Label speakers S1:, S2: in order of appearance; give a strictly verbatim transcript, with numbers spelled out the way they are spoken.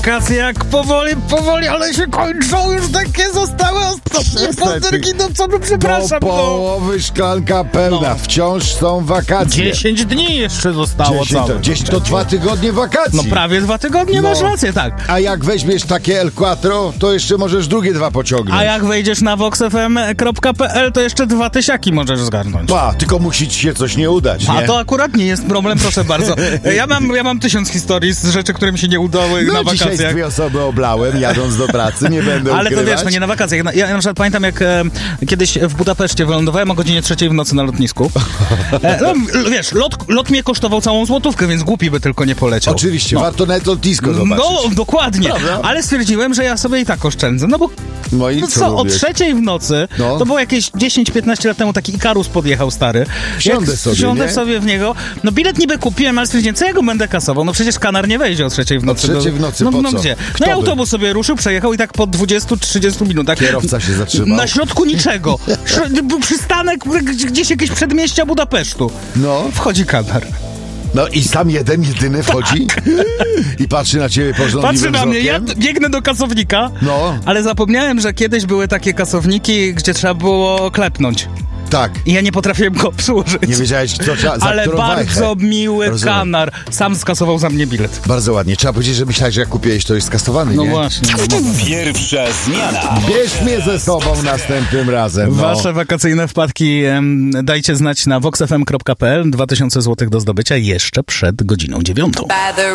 S1: wakacje jak powoli, powoli, ale się kończą, już takie zostały ostatnie pasterki, no co, no przepraszam,
S2: Do połowy no. szklanka pełna, no. Wciąż są wakacje.
S1: dziesięć dni jeszcze zostało
S2: dziesięć,
S1: całe.
S2: To, dziesięć to dwa tygodnie wakacji.
S1: No prawie dwa tygodnie, no. Masz rację, tak.
S2: A jak weźmiesz takie El Quattro, to jeszcze możesz drugie dwa pociągnąć.
S1: A jak wejdziesz na vox f m kropka p l, to jeszcze dwa tysiaki możesz zgarnąć.
S2: A, tylko musi ci się coś nie udać, nie?
S1: A to akurat nie jest problem, proszę bardzo. Ja mam, ja mam tysiąc historii z rzeczy, które mi się nie udały
S2: no,
S1: na wakacjach.
S2: Dzisiaj dwie osoby oblałem, jadąc do pracy, nie będę
S1: Ale
S2: ukrywać.
S1: to wiesz, no nie na wakacjach. Ja, ja na przykład pamiętam, jak e, kiedyś w Budapeszcie wylądowałem o godzinie trzeciej w nocy na lotnisku. E, no, wiesz, lot, lot mnie kosztował całą złotówkę, więc głupi by tylko nie poleciał.
S2: Oczywiście,
S1: no.
S2: warto nawet lotnisko zobaczyć.
S1: No, dokładnie.
S2: Prawda?
S1: Ale stwierdziłem, że ja sobie i tak oszczędzę. No bo
S2: no i
S1: no
S2: co,
S1: co o
S2: wiesz?
S1: trzeciej w nocy, no. To było jakieś dziesięć piętnaście lat temu, taki Ikarus podjechał stary.
S2: Wsiądę sobie,
S1: Wsiądę
S2: nie?
S1: sobie w niego. No bilet niby kupiłem, ale stwierdziłem, co ja go będę kasował? No przecież kanar nie wejdzie o trzeciej w nocy.
S2: O trzeciej w nocy
S1: no,
S2: po
S1: no
S2: co?
S1: gdzie?
S2: Kto
S1: no i
S2: by?
S1: autobus sobie ruszył, przejechał i tak po dwudziestu trzydziestu minutach.
S2: Kierowca się zatrzymał.
S1: Na środku niczego. Przystanek, gdzieś jakieś przedmieścia Budapesztu.
S2: No.
S1: Wchodzi kanar.
S2: No i sam jeden, jedyny wchodzi i patrzy na ciebie porządliwym
S1: Patrzy na mnie, ja
S2: wzrokiem.
S1: biegnę do kasownika,
S2: No.
S1: ale zapomniałem, że kiedyś były takie kasowniki, gdzie trzeba było klepnąć.
S2: Tak.
S1: I ja nie potrafiłem go obsłużyć.
S2: Nie wiedziałeś, co trzeba, za
S1: Ale
S2: którą
S1: bardzo
S2: wajchę.
S1: miły
S2: Rozumiem.
S1: kanar. Sam skasował za mnie bilet.
S2: Bardzo ładnie. Trzeba powiedzieć, że myślałeś, że jak kupiłeś, to jest skasowany,
S1: No
S2: nie?
S1: właśnie.
S3: Pierwsza zmiana.
S2: Bierz mnie ze sobą następnym razem. No.
S1: Wasze wakacyjne wpadki em, dajcie znać na vox f m kropka p l. dwa tysiące złotych do zdobycia jeszcze przed godziną dziewiątą.